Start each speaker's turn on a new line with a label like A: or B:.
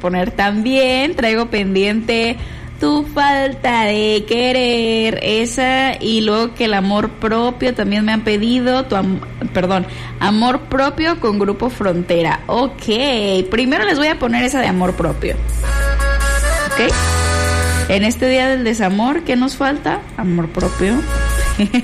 A: poner también. Traigo pendiente Tu falta de querer, esa, y luego que el amor propio también me han pedido, amor propio con Grupo Frontera. Ok, primero les voy a poner esa de amor propio. Ok, en este día del desamor, ¿qué nos falta? Amor propio.